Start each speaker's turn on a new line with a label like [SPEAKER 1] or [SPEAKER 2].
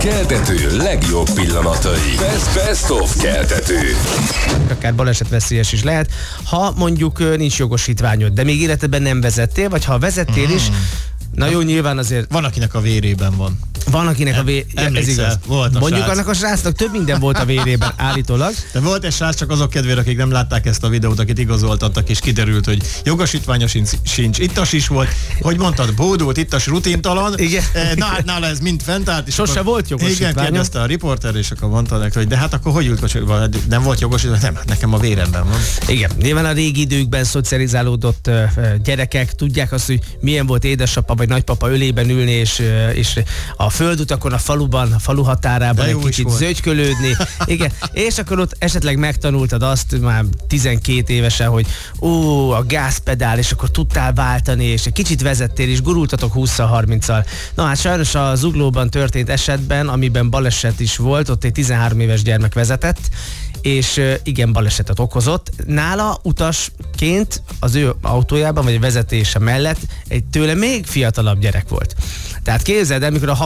[SPEAKER 1] keltető legjobb pillanatai. Best of keltető.
[SPEAKER 2] Akár balesetveszélyes is lehet, ha mondjuk nincs jogosítványod, de még életedben nem vezettél, vagy ha vezettél is, na jó, nyilván azért...
[SPEAKER 3] Van, akinek a vérében van.
[SPEAKER 2] Van, akinek a ez igaz. Mondjuk
[SPEAKER 3] srác.
[SPEAKER 2] Annak a srácnak több minden volt a vérében állítólag.
[SPEAKER 3] De volt egy srác, csak azok kedvére, akik nem látták ezt a videót, akit igazoltattak, és kiderült, hogy jogosítványa sincs, ittas is volt, hogy mondtad, bódult, ittas, rutintalan.
[SPEAKER 2] Igen.
[SPEAKER 3] Nála ez mind fent állt.
[SPEAKER 2] Sose volt jogosítványa.
[SPEAKER 3] Igen, kérdezte a riporter, és akkor mondta neki, hogy de hát akkor hogy ült kocsiba? Nem volt jogosítvány? Nem, nekem a véremben van.
[SPEAKER 2] Igen, nyilván a régi időkben szocializálódott gyerekek tudják azt, hogy milyen volt édesapa vagy nagypapa ölében ülni, és a földutakon, a faluban, a falu határában egy kicsit zögykölődni. Igen, és akkor ott esetleg megtanultad azt már 12 évesen, hogy a gázpedál, és akkor tudtál váltani, és egy kicsit vezettél, és gurultatok 20-30-al. Na hát sajnos a Zuglóban történt esetben, amiben baleset is volt, ott egy 13 éves gyermek vezetett, és igen, balesetet okozott. Nála utasként az ő autójában, vagy a vezetése mellett egy tőle még fiatalabb gyerek volt. Tehát képzeld el, amikor a